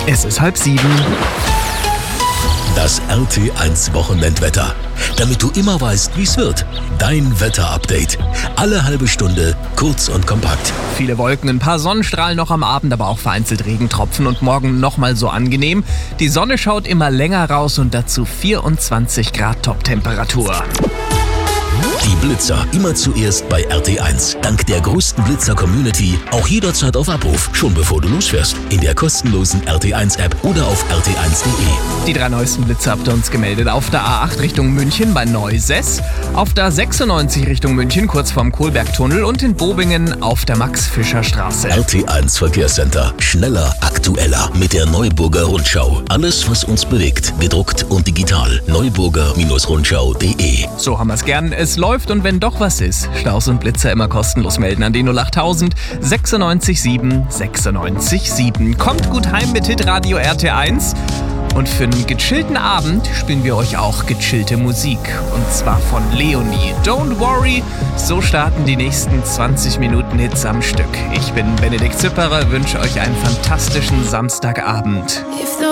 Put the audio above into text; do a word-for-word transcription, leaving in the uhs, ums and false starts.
Es ist halb sieben. Das R T eins Wochenendwetter. Damit du immer weißt, wie es wird. Dein Wetterupdate. Alle halbe Stunde, kurz und kompakt. Viele Wolken, ein paar Sonnenstrahlen noch am Abend, aber auch vereinzelt Regentropfen und morgen nochmal so angenehm. Die Sonne schaut immer länger raus und dazu vierundzwanzig Grad Top-Temperatur. Die Blitzer immer zuerst bei R T eins. Dank der größten Blitzer-Community auch jederzeit auf Abruf, schon bevor du losfährst. In der kostenlosen R T eins App oder auf r t eins punkt d e. Die drei neuesten Blitze habt ihr uns gemeldet. Auf der A acht Richtung München bei Neusess, auf der sechsundneunzig Richtung München kurz vorm Kohlbergtunnel und in Bobingen auf der Max-Fischer-Straße. R T eins Verkehrscenter. Schneller, aktueller mit der Neuburger Rundschau. Alles, was uns bewegt, gedruckt und digital. neuburger Rundschau punkt de. So haben wir es gern. Es läuft und wenn doch was ist, Staus und Blitzer immer kostenlos melden an die null achttausend sechsundneunzig sieben sechsundneunzig sieben. Kommt gut heim mit Hitradio R T eins. Und für einen gechillten Abend spielen wir euch auch gechillte Musik. Und zwar von Leonie. Don't worry, so starten die nächsten zwanzig Minuten Hits am Stück. Ich bin Benedikt Zipperer, wünsche euch einen fantastischen Samstagabend.